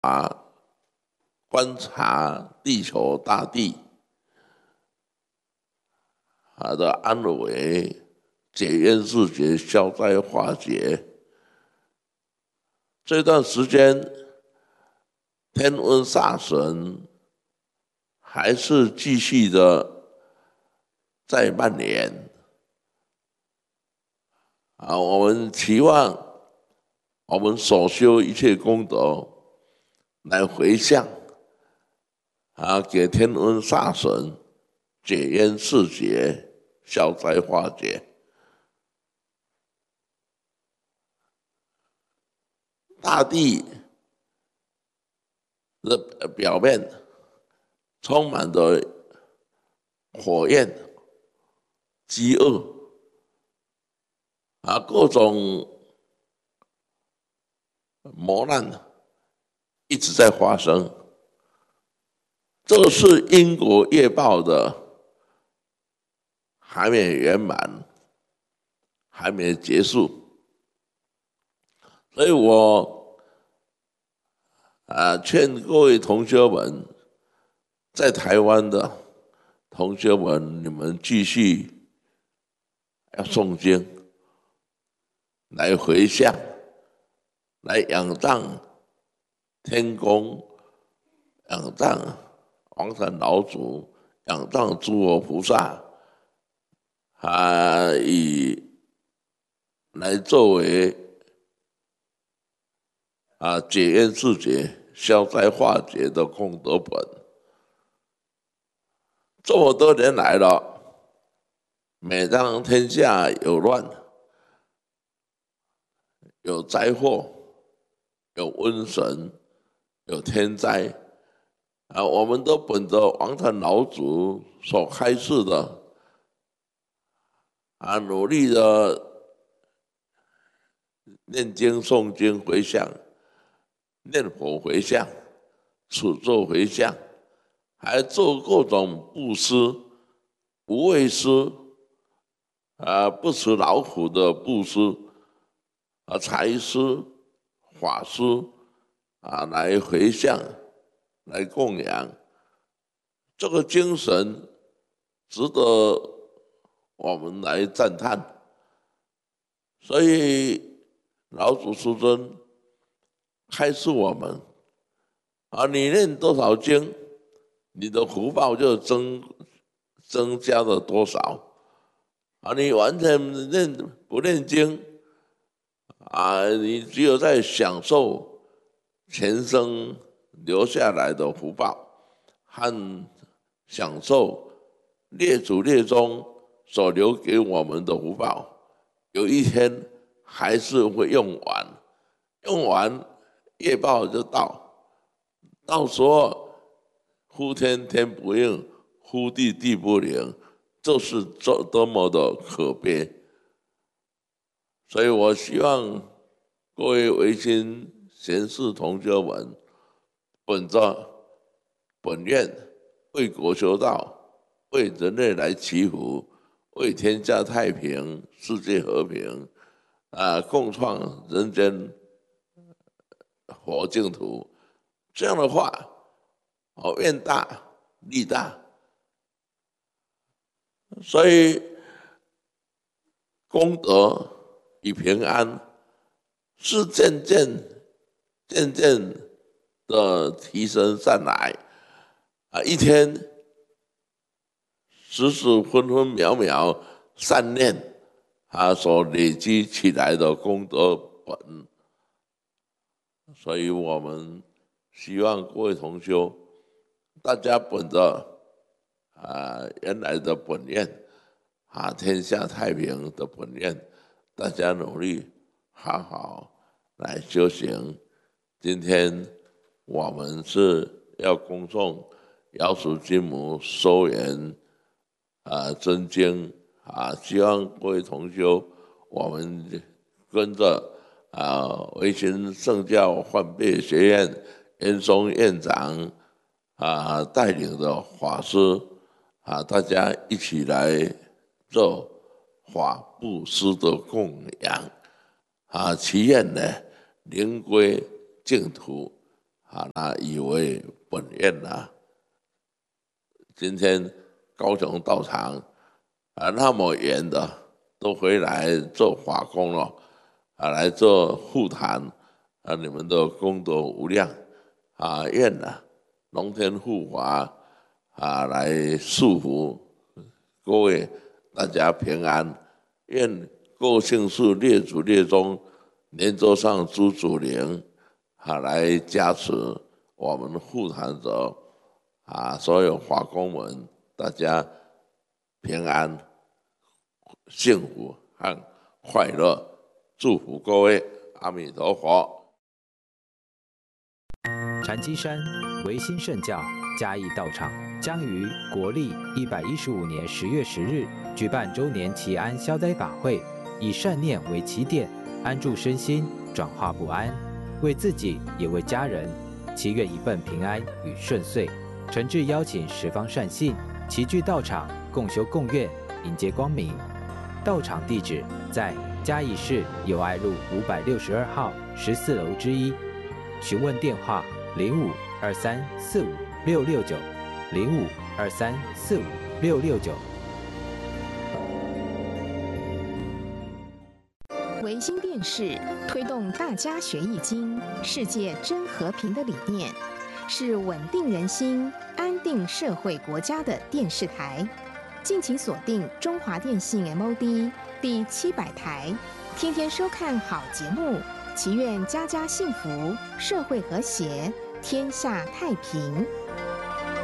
观察地球大地的安危，解冤释结，消灾化解。这段时间，天瘟煞神还是继续的在蔓延。我们期望我们所修一切功德来回向给天瘟煞神解冤释结，消灾化解。大地的表面充满着火焰、饥饿各种磨难一直在发生，这是因果业报的还没圆满，还没结束。所以我劝各位同学们，在台湾的同学们，你们继续要诵经，来回向，来仰仗天公，仰仗黄山老祖，仰仗诸佛菩萨，以来作为解冤释结、消灾化解的功德本。这么多年来了，每当天下有乱、有灾祸、有瘟神、有天灾我们都本着王禅老祖所开示的努力的念经、诵经、回向。念佛回向，持咒回向，还做各种布施、无畏施不辞劳苦的布施财施、法施来回向，来供养。这个精神值得我们来赞叹。所以老祖师尊开示我们你念多少经，你的福报就增加了多少你完全不念经你只有在享受前生留下来的福报和享受列祖列宗所留给我们的福报，有一天还是会用完业报就到时候呼天天不应，呼地地不灵，这是多么的可悲。所以我希望各位维新贤士同学们，本着本愿，为国修道，为人类来祈福，为天下太平、世界和平共创人间佛净土。这样的话愿大利大。所以功德与平安是渐渐的提升上来一天时时分分秒秒善念所累积起来的功德本。所以我们希望各位同修，大家本着原来的本愿天下太平的本愿，大家努力好好来修行。今天我们是要恭送姚蜀金母收圆真经希望各位同修，我们跟着维新圣教换备学院严嵩院长带领的法师大家一起来做法布施的供养祈愿呢灵归净土那以为本愿今天高雄道场那么远的都回来做法工了来做护坛你们的功德无量愿龙天护法来祝福各位大家平安，愿各姓氏列祖列宗莲座上诸祖灵来加持我们护坛者所有法工们，大家平安、幸福和快乐，祝福各位，阿弥陀佛。 禅机山维新圣教嘉义道场将于国历115年10月10日举办周年祈安消灾法会，以善念为起点，安住身心，转化不安，为自己也为家人，祈愿一份平安与顺遂。诚挚邀请十方善信齐聚道场，共修共愿，迎接光明。道场地址在嘉义市友爱路562号14楼之一。询问电话0523456669 0523456669。 维新电视推动大家学易经、世界真和平的理念，是稳定人心、安定社会国家的电视台。敬请锁定中华电信 MOD 第700台，天天收看好节目，祈愿家家幸福，社会和谐，天下太平。